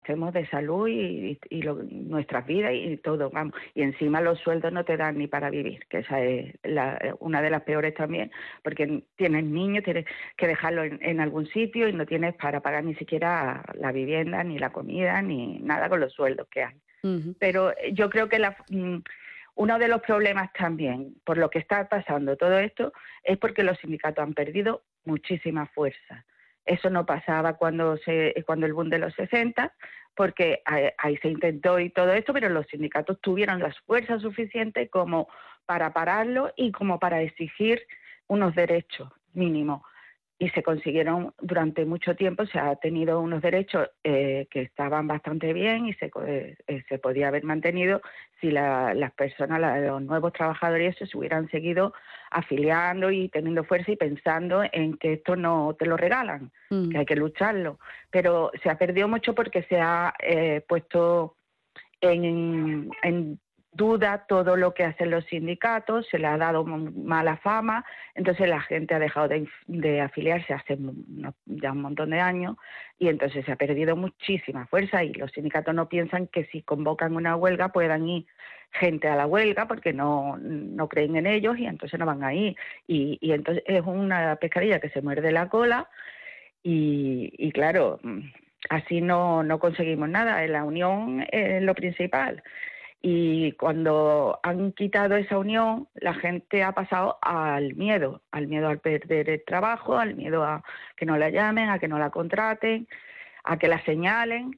hacemos de salud y nuestras vidas y todo, vamos. Y encima los sueldos no te dan ni para vivir, que esa es una de las peores también, porque tienes niños, tienes que dejarlo en algún sitio y no tienes para pagar ni siquiera la vivienda, ni la comida, ni nada con los sueldos que hay. Ujú. Pero yo creo que uno de los problemas también, por lo que está pasando todo esto, es porque los sindicatos han perdido muchísima fuerza. Eso no pasaba cuando el boom de los 60, porque ahí se intentó y todo esto, pero los sindicatos tuvieron la fuerza suficiente como para pararlo y como para exigir unos derechos mínimos. Y se consiguieron durante mucho tiempo, se ha tenido unos derechos que estaban bastante bien y se podía haber mantenido si las personas, los nuevos trabajadores, se hubieran seguido afiliando y teniendo fuerza y pensando en que esto no te lo regalan, que hay que lucharlo. Pero se ha perdido mucho porque se ha puesto en duda todo lo que hacen los sindicatos, se le ha dado mala fama, entonces la gente ha dejado de afiliarse hace ya un montón de años y entonces se ha perdido muchísima fuerza y los sindicatos no piensan que si convocan una huelga puedan ir gente a la huelga porque no creen en ellos y entonces no van a ir. Y entonces es una pescadilla que se muerde la cola y claro, así no conseguimos nada. La unión es lo principal. Y cuando han quitado esa unión, la gente ha pasado al miedo al perder el trabajo, al miedo a que no la llamen, a que no la contraten, a que la señalen.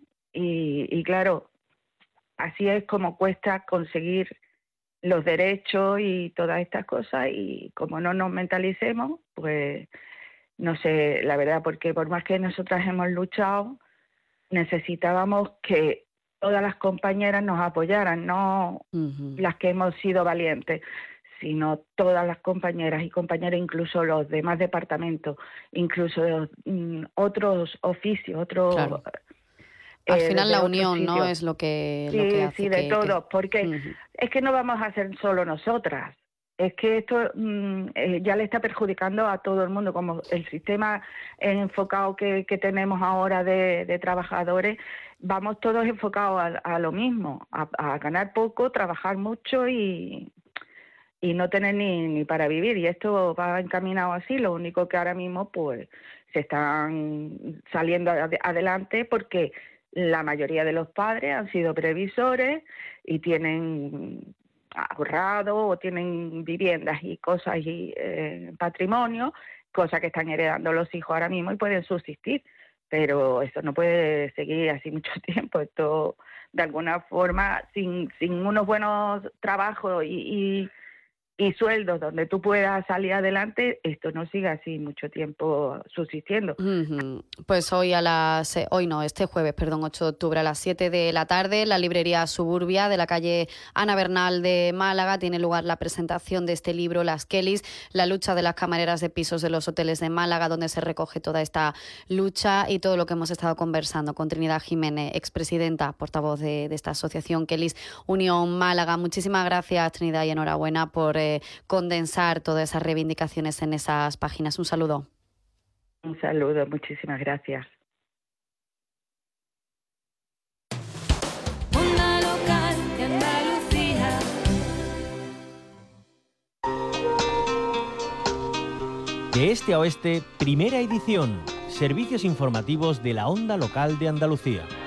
Y claro, así es como cuesta conseguir los derechos y todas estas cosas. Y como no nos mentalicemos, pues no sé, la verdad, porque por más que nosotras hemos luchado, necesitábamos que todas las compañeras nos apoyaran, no las que hemos sido valientes, sino todas las compañeras y compañeros, incluso los demás departamentos, incluso otros oficios, Claro. Al final la unión, ¿no?, es lo que hace sí, de todos, porque es que no vamos a ser solo nosotras. Es que esto ya le está perjudicando a todo el mundo, como el sistema enfocado que tenemos ahora de trabajadores, vamos todos enfocados a lo mismo, a ganar poco, trabajar mucho y no tener ni para vivir. Y esto va encaminado así, lo único que ahora mismo pues se están saliendo adelante porque la mayoría de los padres han sido previsores y tienen ahorrado o tienen viviendas y cosas y patrimonio, cosas que están heredando los hijos ahora mismo y pueden subsistir, pero esto no puede seguir así mucho tiempo. Esto de alguna forma sin unos buenos trabajos y sueldos donde tú puedas salir adelante, esto no sigue así mucho tiempo subsistiendo. Pues este jueves, 8 de octubre a las 7 de la tarde, en la librería Suburbia de la calle Ana Bernal de Málaga tiene lugar la presentación de este libro, Las Kellys, la lucha de las camareras de pisos de los hoteles de Málaga, donde se recoge toda esta lucha y todo lo que hemos estado conversando con Trinidad Jiménez, expresidenta, portavoz de esta asociación Kellys Unión Málaga. Muchísimas gracias, Trinidad, y enhorabuena por condensar todas esas reivindicaciones en esas páginas. Un saludo. Un saludo, muchísimas gracias. Onda Local de Andalucía. De este a oeste, primera edición. Servicios informativos de la Onda Local de Andalucía.